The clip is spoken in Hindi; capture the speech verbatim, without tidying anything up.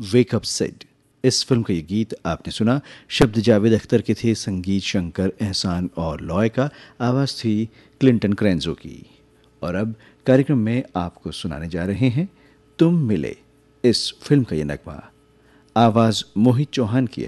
Wake up Sid. इस फिल्म का ये गीत आपने सुना। शब्द जावेद अख्तर के थे, संगीत शंकर एहसान और लॉय का, आवाज़ थी क्लिंटन क्रेंजो की। और अब कार्यक्रम में आपको सुनाने जा रहे हैं तुम मिले, इस फिल्म का ये नगमा। आवाज़ मोहित चौहान की